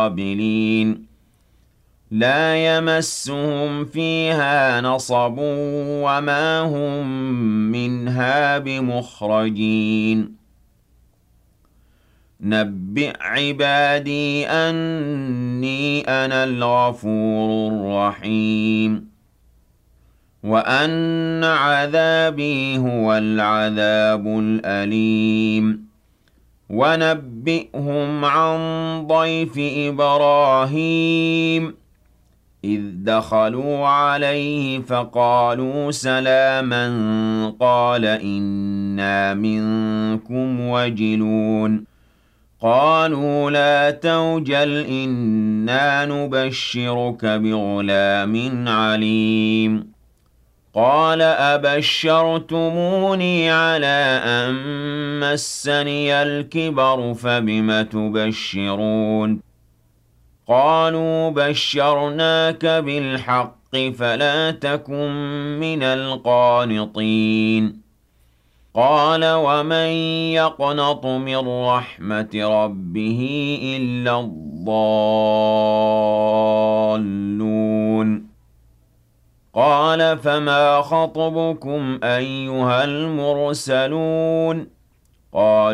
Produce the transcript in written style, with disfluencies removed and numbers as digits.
قابلين لا يمسهم فيها نصب وما هم منها بمخرجين نبئ عبادي أني أنا الغفور الرحيم وأن عذابي هو العذاب الأليم ونبئهم عن ضيف إبراهيم إذ دخلوا عليه فقالوا سلاما قال إنا منكم وجلون قالوا لا توجل إنا نبشرك بغلام عليم قال أبشرتموني على أن مسني الكبر فبم تبشرون قالوا بشرناك بالحق فلا تكن من القانطين قال ومن يقنط من رحمة ربه إلا الضالون قال فما خطبكم أيها المرسلون قال